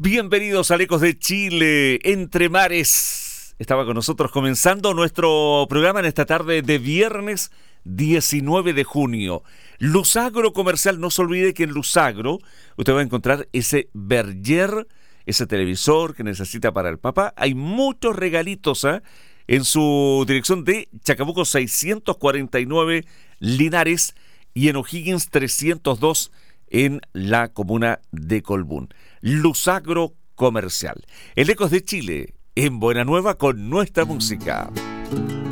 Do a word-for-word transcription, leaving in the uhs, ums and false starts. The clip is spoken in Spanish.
Bienvenidos a Ecos de Chile, Entre Mares. Estaba con nosotros comenzando nuestro programa en esta tarde de viernes diecinueve de junio. Lusagro Comercial, no se olvide que en Lusagro usted va a encontrar ese Berger, ese televisor que necesita para el papá. Hay muchos regalitos ¿eh? en su dirección de Chacabuco seiscientos cuarenta y nueve Linares y en O'Higgins trescientos dos en la comuna de Colbún. Lusagro Comercial. El Ecos de Chile, en Buena Nueva con nuestra música.